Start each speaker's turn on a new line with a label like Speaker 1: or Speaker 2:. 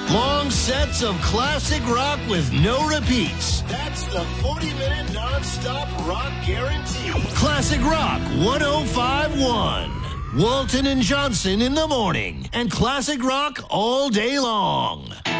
Speaker 1: Long sets of classic rock with no repeats. That's the 40-minute non-stop rock guarantee. Classic Rock 105.1. Walton and Johnson in the morning, and classic rock all day long.